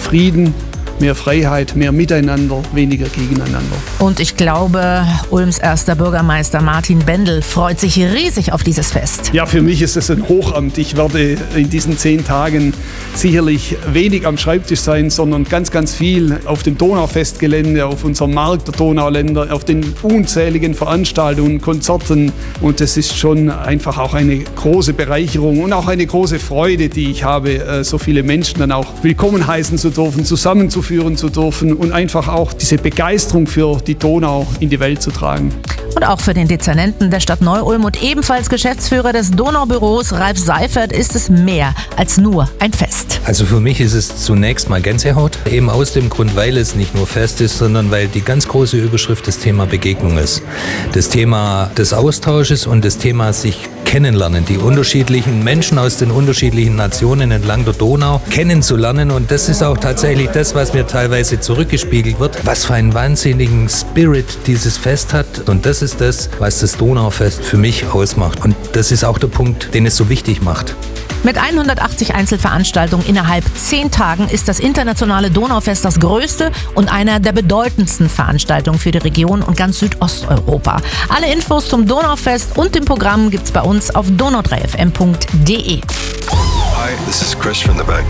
Frieden, mehr Freiheit, mehr Miteinander, weniger gegeneinander. Und ich glaube, Ulms erster Bürgermeister Martin Bendel freut sich riesig auf dieses Fest. Ja, für mich ist es ein Hochamt. Ich werde in diesen 10 Tagen sicherlich wenig am Schreibtisch sein, sondern ganz, ganz viel auf dem Donaufestgelände, auf unserem Markt der Donauländer, auf den unzähligen Veranstaltungen, Konzerten. Und es ist schon einfach auch eine große Bereicherung und auch eine große Freude, die ich habe, so viele Menschen dann auch willkommen heißen zu dürfen, zusammenzuführen zu dürfen und einfach auch diese Begeisterung für die Donau in die Welt zu tragen. Und auch für den Dezernenten der Stadt Neu-Ulm und ebenfalls Geschäftsführer des Donaubüros, Ralf Seifert, ist es mehr als nur ein Fest. Also für mich ist es zunächst mal Gänsehaut, eben aus dem Grund, weil es nicht nur Fest ist, sondern weil die ganz große Überschrift das Thema Begegnung ist. Das Thema des Austausches und das Thema sich kennenlernen, die unterschiedlichen Menschen aus den unterschiedlichen Nationen entlang der Donau kennenzulernen. Und das ist auch tatsächlich das, was mir teilweise zurückgespiegelt wird, was für einen wahnsinnigen Spirit dieses Fest hat. Und das ist das, was das Donaufest für mich ausmacht. Und das ist auch der Punkt, den es so wichtig macht. Mit 180 Einzelveranstaltungen innerhalb 10 Tagen ist das internationale Donaufest das größte und einer der bedeutendsten Veranstaltungen für die Region und ganz Südosteuropa. Alle Infos zum Donaufest und dem Programm gibt's bei uns auf donau3fm.de. Hi, this is Chris from the band